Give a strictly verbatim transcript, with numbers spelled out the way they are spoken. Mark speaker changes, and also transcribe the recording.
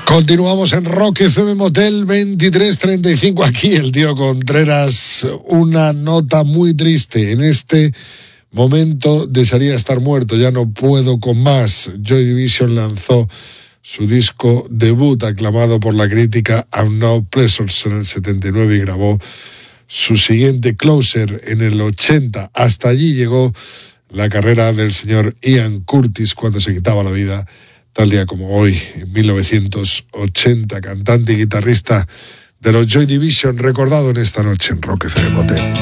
Speaker 1: Continuamos en Rock F M Motel veintitrés treinta y cinco. Aquí el tío Contreras, una nota muy triste. En este momento desearía estar muerto, ya no puedo con más. Joy Division lanzó su disco debut, aclamado por la crítica, I'm No Pleasures, en el setenta y nueve, y grabó su siguiente, Closer, en el ochenta. Hasta allí llegó la carrera del señor Ian Curtis cuando se quitaba la vida, tal día como hoy, en mil novecientos ochenta, cantante y guitarrista de los Joy Division, recordado en esta noche en Rock F M Motel.